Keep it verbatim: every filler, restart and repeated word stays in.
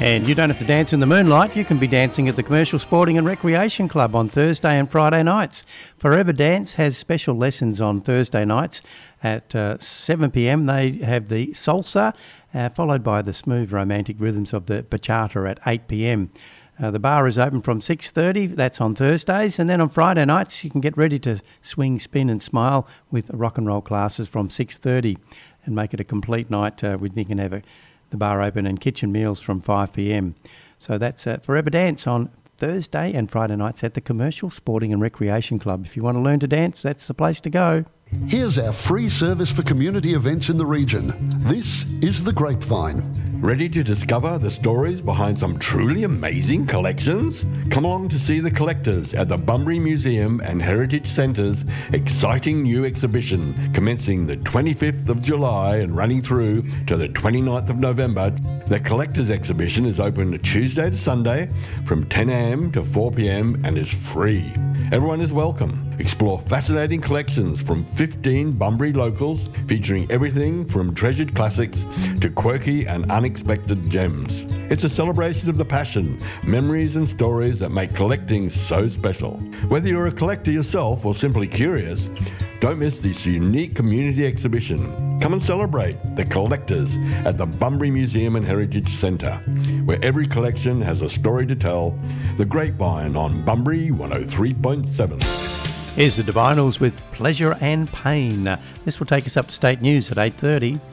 And you don't have to dance in the moonlight. You can be dancing at the Commercial Sporting and Recreation Club on Thursday and Friday nights. Forever Dance has special lessons on Thursday nights at uh, seven p m. They have the salsa, uh, followed by the smooth romantic rhythms of the bachata at eight p m. Uh, the bar is open from six thirty, that's on Thursdays, and then on Friday nights you can get ready to swing, spin and smile with rock and roll classes from six thirty and make it a complete night uh, with you can have a the bar open and kitchen meals from five p m. So that's uh, Forever Dance on Thursday and Friday nights at the Commercial Sporting and Recreation Club. If you want to learn to dance, that's the place to go. Here's our free service for community events in the region. This is The Grapevine. Ready to discover the stories behind some truly amazing collections? Come along to see the collectors at the Bunbury Museum and Heritage Centre's exciting new exhibition commencing the twenty-fifth of July and running through to the twenty-ninth of November. The collectors exhibition is open Tuesday to Sunday from ten a m to four p m and is free. Everyone is welcome. Explore fascinating collections from fifteen Bunbury locals featuring everything from treasured classics to quirky and unexpected gems. It's a celebration of the passion, memories and stories that make collecting so special. Whether you're a collector yourself or simply curious, don't miss this unique community exhibition. Come and celebrate the collectors at the Bunbury Museum and Heritage Centre, where every collection has a story to tell. The Grapevine on Bunbury one oh three point seven. Here's the Divinals with Pleasure and Pain. This will take us up to state news at eight thirty.